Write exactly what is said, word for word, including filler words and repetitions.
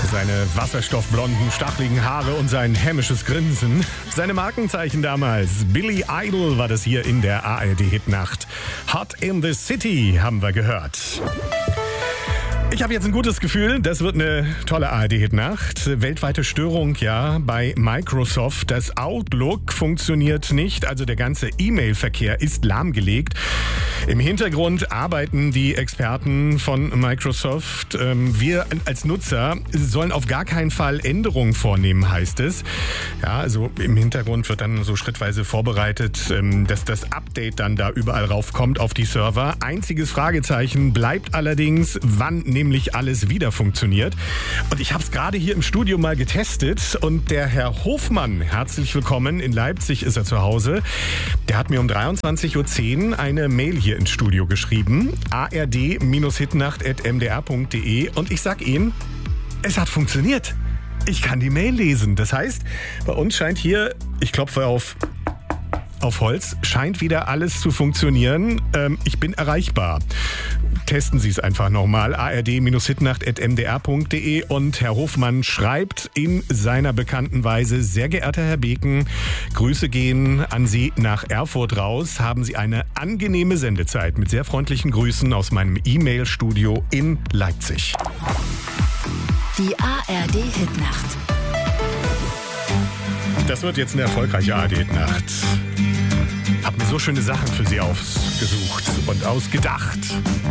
Seine wasserstoffblonden, stachligen Haare und sein hämisches Grinsen. Seine Markenzeichen damals. Billy Idol war das hier in der A R D-Hitnacht. Hot in the City haben wir gehört. Ich habe jetzt ein gutes Gefühl, das wird eine tolle A R D-Hitnacht. Weltweite Störung, ja, bei Microsoft. Das Outlook funktioniert nicht, also der ganze E-Mail-Verkehr ist lahmgelegt. Im Hintergrund arbeiten die Experten von Microsoft. Wir als Nutzer sollen auf gar keinen Fall Änderungen vornehmen, heißt es. Ja, also im Hintergrund wird dann so schrittweise vorbereitet, dass das Update dann da überall raufkommt auf die Server. Einziges Fragezeichen bleibt allerdings, wann nämlich alles wieder funktioniert. Und ich habe es gerade hier im Studio mal getestet und der Herr Hofmann, herzlich willkommen, in Leipzig ist er zu Hause, der hat mir um dreiundzwanzig Uhr zehn eine Mail hier ins Studio geschrieben, a r d hitnacht at m d r punkt d e, und ich sag Ihnen, es hat funktioniert. Ich kann die Mail lesen. Das heißt, bei uns scheint hier, ich klopfe auf auf Holz, scheint wieder alles zu funktionieren. Ähm, ich bin erreichbar. Testen Sie es einfach nochmal. a r d hitnacht at m d r punkt d e. Und Herr Hofmann schreibt in seiner bekannten Weise: Sehr geehrter Herr Beken, Grüße gehen an Sie nach Erfurt raus. Haben Sie eine angenehme Sendezeit. Mit sehr freundlichen Grüßen aus meinem E-Mail-Studio in Leipzig. Die A R D-Hitnacht. Das wird jetzt eine erfolgreiche A R D-Hitnacht. Hab mir so schöne Sachen für Sie ausgesucht und ausgedacht.